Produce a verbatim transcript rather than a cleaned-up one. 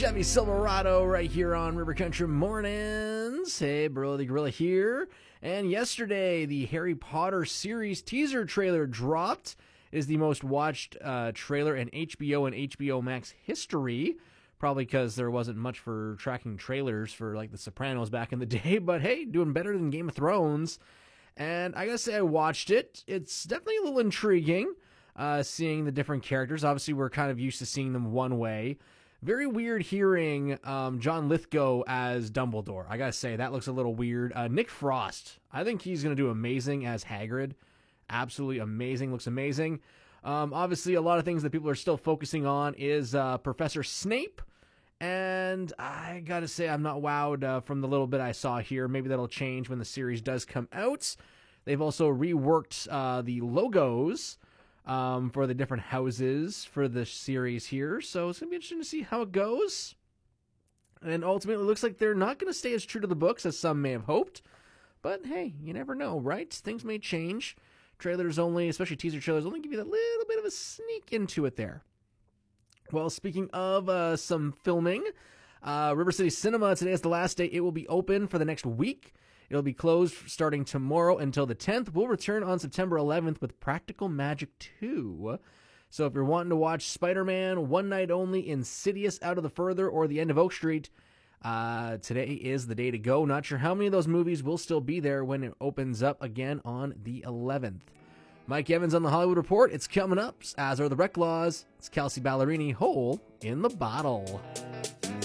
Chevy Silverado right here on River Country Mornings. Hey, Bro the Gorilla here. And yesterday, the Harry Potter series teaser trailer dropped. It is the most watched uh, trailer in H B O and H B O Max history. Probably because there wasn't much for tracking trailers for like The Sopranos back in the day. But hey, doing better than Game of Thrones. And I gotta say, I watched it. It's definitely a little intriguing uh, seeing the different characters. Obviously, we're kind of used to seeing them one way. Very weird hearing um, John Lithgow as Dumbledore. I gotta say, that looks a little weird. Uh, Nick Frost, I think he's gonna do amazing as Hagrid. Absolutely amazing, looks amazing. Um, obviously, a lot of things that people are still focusing on is uh, Professor Snape. And I gotta say, I'm not wowed uh, from the little bit I saw here. Maybe that'll change when the series does come out. They've also reworked uh, the logos Um, for the different houses for the series here. So it's going to be interesting to see how it goes. And ultimately, it looks like they're not going to stay as true to the books as some may have hoped. But hey, you never know, right? Things may change. Trailers only, especially teaser trailers, only give you that little bit of a sneak into it there. Well, speaking of uh, some filming, uh, River City Cinema, today is the last day. It will be open for the next week. It'll be closed starting tomorrow until the tenth. We'll return on September eleventh with Practical Magic two. So if you're wanting to watch Spider-Man, One Night Only, Insidious, Out of the Further, or The End of Oak Street, uh, today is the day to go. Not sure how many of those movies will still be there when it opens up again on the eleventh. Mike Evans on The Hollywood Report. It's coming up, as are the Rec Laws. It's Kelsey Ballerini, Hole in the Bottle.